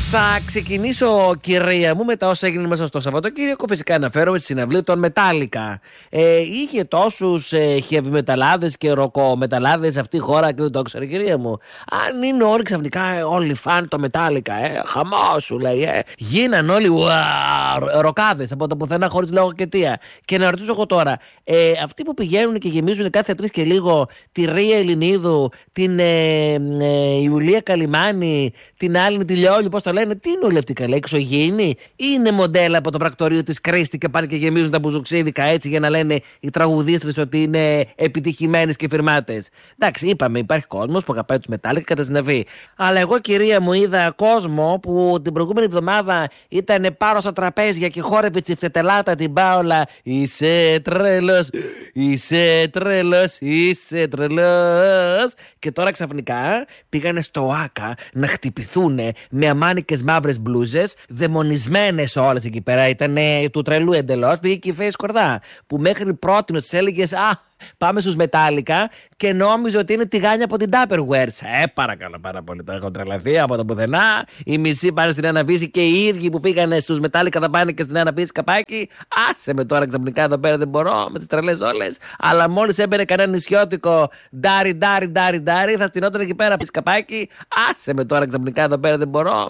Θα ξεκινήσω, κυρία μου, με τα όσα έγινε μέσα στο Σαββατοκύριακο. Φυσικά αναφέρομαι στη συναυλία των Μετάλλικα. Είχε τόσους heavy μεταλλάδες και ροκομεταλλάδες αυτή η χώρα και δεν το ήξερε, κυρία μου. Αν είναι όλοι ξαφνικά όλοι φαν το Μετάλλικα, χαμό σου λέει, γίναν όλοι ροκάδες από το πουθενά χωρίς λόγο και αιτία. Και να ρωτήσω εγώ τώρα, αυτοί που πηγαίνουν και γεμίζουν κάθε 3 και λίγο τη Ρία Ελληνίδου, την Ιουλία Καλιμάνη, την άλλη τη Λιόλη, πώς το λένε, τι είναι όλοι αυτοί καλέ, εξωγήινοι, ή είναι μοντέλα από το πρακτορείο της Κρίστη και πάνε και γεμίζουν τα μπουζουξίδικα έτσι για να λένε οι τραγουδίστρες ότι είναι επιτυχημένες και φιρμάτες. Εντάξει, είπαμε, υπάρχει κόσμος που αγαπάει τους Μετάλλικα κατά συναφή. Αλλά εγώ, κυρία μου, είδα κόσμο που την προηγούμενη εβδομάδα ήταν πάνω στα τραπέζια και χόρευε τσιφτετελάτα την Πάολα. Είσαι τρελός, είσαι τρελός, είσαι τρελός. Και τώρα ξαφνικά πήγανε στο ΆΚΑ να χτυπηθούν με αμάνικες μαύρες μπλούζες, δαιμονισμένες όλες εκεί πέρα. Ήταν του τρελού εντελώς. Πήγε και η Φέη Σκορδά, που μέχρι πρώτη της έλεγες πάμε στους Μετάλλικα και νόμιζε ότι είναι τηγάνια από την Tupperware. Παρακαλώ πάρα πολύ, το έχω τρελαθεί από το πουθενά. Οι μισοί πάνε στην Αναβίση και οι ίδιοι που πήγανε στους Μετάλλικα θα πάνε και στην Αναβίση καπάκι. Άσε με τώρα ξαφνικά εδώ πέρα, δεν μπορώ με τις τρελές όλες. Αλλά μόλις έμπαινε κανένα νησιώτικο ντάρι, θα στυνόταν εκεί πέρα καπάκι. Άσε με τώρα ξαφνικά εδώ πέρα, δεν μπορώ.